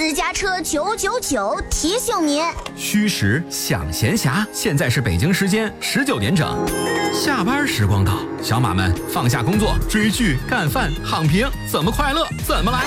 私家车999提醒您， 虚实想闲暇，现在是北京时间19点整，下班时光到，小马们放下工作，追剧、干饭、躺平，怎么快乐怎么来。